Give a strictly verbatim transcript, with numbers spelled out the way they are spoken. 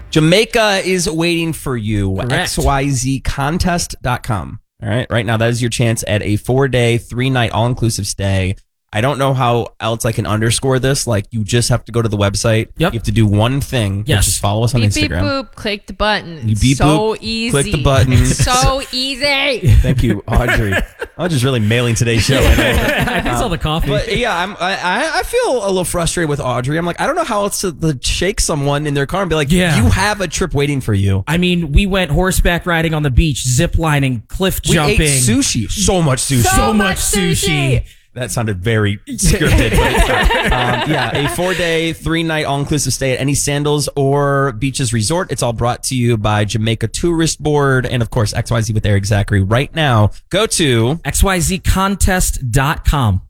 Jamaica is waiting for you. Correct. X Y Z contest dot com. All right. Right now, that is your chance at a four-day, three-night, all-inclusive stay. I don't know how else I can underscore this. Like, you just have to go to the website. Yep. You have to do one thing, Yes. which is follow us on Beep, Instagram. beep, boop. Click the button. You beep, so boop, easy. click the button. So easy. Thank you, Audrey. I'm just really mailing today's show. I know. I think it's all the coffee. But yeah, I'm, I I feel a little frustrated with Audrey. I'm like, I don't know how else to, to shake someone in their car and be like, Yeah. you have a trip waiting for you. I mean, we went horseback riding on the beach, zip lining, cliff We jumping. ate sushi. So much sushi. So, So much much sushi. sushi. That sounded very scripted. But it's not. Um, yeah, a four-day, three-night, all-inclusive stay at any Sandals or Beaches resort. It's all brought to you by Jamaica Tourist Board and, of course, X Y Z with Eric Zachary. Right now, go to X Y Z contest dot com.